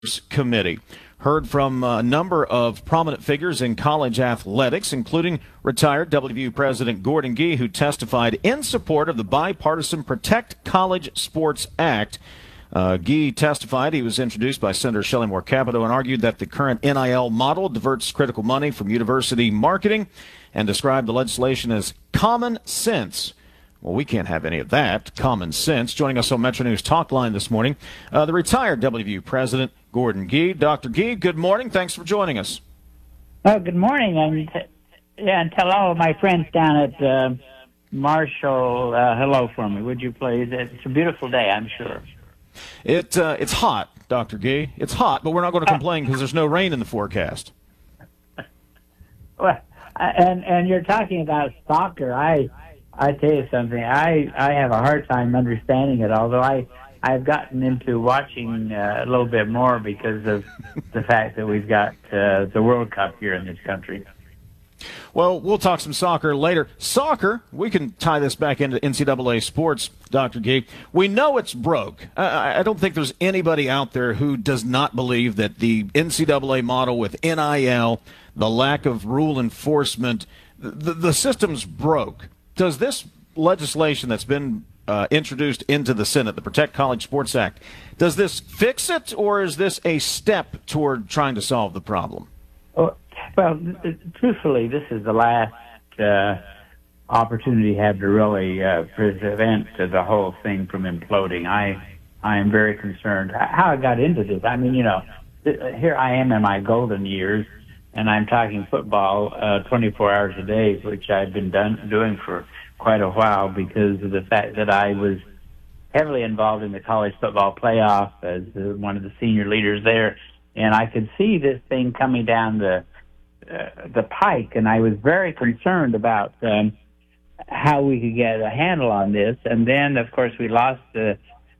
Committee. Heard from a number of prominent figures in college athletics, including retired WVU President Gordon Gee, who testified in support of the bipartisan Protect College Sports Act. Gee testified. He was introduced by Senator Shelley Moore Capito and argued that the current NIL model diverts critical money from university marketing and described the legislation as common sense. Well, we can't have any of that common sense. Joining us on Metro News Talk Line this morning, the retired WVU President Gordon Gee. Dr. Gee, good morning. Thanks for joining us. Oh, good morning, and tell all of my friends down at Marshall hello for me, would you please? It's a beautiful day, I'm sure. It's hot, Dr. Gee. It's hot, but we're not going to complain because there's no rain in the forecast. Well, and you're talking about soccer. I tell you something. I have a hard time understanding it, although I've gotten into watching a little bit more because of the fact that we've got the World Cup here in this country. Well, we'll talk some soccer later. Soccer, we can tie this back into NCAA sports, Dr. Gee. We know it's broke. I don't think there's anybody out there who does not believe that the NCAA model with NIL, the lack of rule enforcement, the system's broke. Does this legislation that's been introduced into the Senate, the Protect College Sports Act, does this fix it, or is this a step toward trying to solve the problem? Well, truthfully, this is the last opportunity you have to really prevent the whole thing from imploding. I am very concerned. How I got into this, I mean, here I am in my golden years, and I'm talking football 24 hours a day, which I've been doing for quite a while because of the fact that I was heavily involved in the college football playoff as one of the senior leaders there, and I could see this thing coming down the pike, and I was very concerned about how we could get a handle on this. And then, of course, we lost the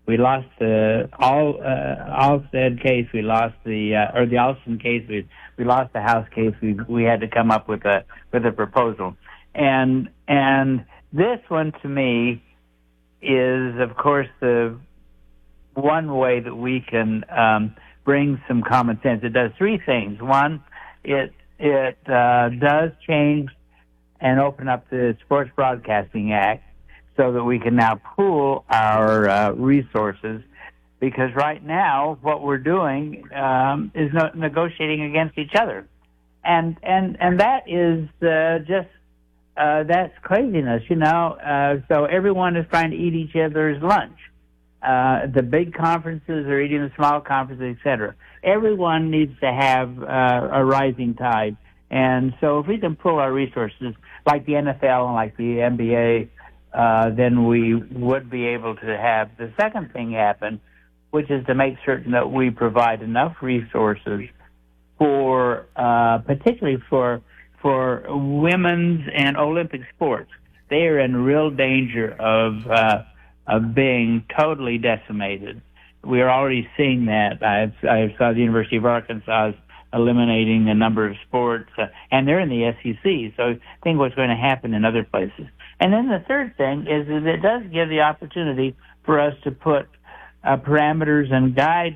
Alsted case, we lost the Alston case, we lost the House case. We had to come up with a proposal, and this one to me is, of course, the one way that we can bring some common sense. It does three things. One, it does change and open up the Sports Broadcasting Act so that we can now pool our resources, because right now what we're doing is negotiating against each other, and that is that's craziness, So everyone is trying to eat each other's lunch. The big conferences are eating the small conferences, etc. Everyone needs to have a rising tide, and so if we can pool our resources like the NFL and like the NBA, then we would be able to have the second thing happen, which is to make certain that we provide enough resources for, particularly for women's and Olympic sports. They are in real danger of being totally decimated. We are already seeing that. I saw the University of Arkansas eliminating a number of sports, and they're in the SEC, so think what's going to happen in other places. And then the third thing is that it does give the opportunity for us to put parameters and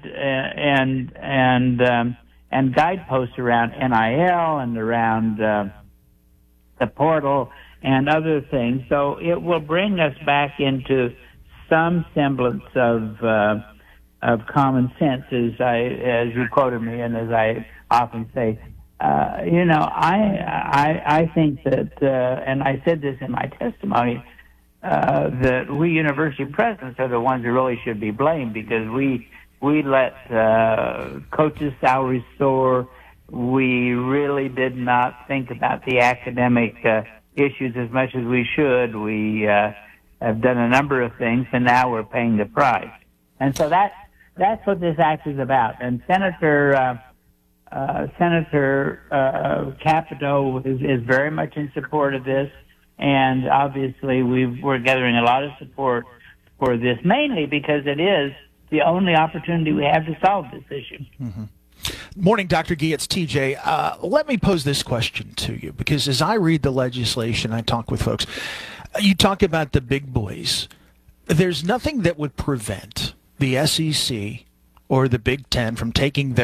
guideposts around NIL and around the portal and other things. So it will bring us back into some semblance of common sense, as you quoted me, and as I often say. I think that, and I said this in my testimony, that we university presidents are the ones who really should be blamed, because we let coaches' salaries soar. We really did not think about the academic issues as much as we should. We have done a number of things, and now we're paying the price. And so that's what this act is about. And Senator Capito is very much in support of this, and obviously we're gathering a lot of support for this, mainly because it is the only opportunity we have to solve this issue. Mm-hmm. Morning, Dr. Gee. It's TJ. Let me pose this question to you, because as I read the legislation, I talk with folks, you talk about the big boys. There's nothing that would prevent the SEC or the Big Ten from taking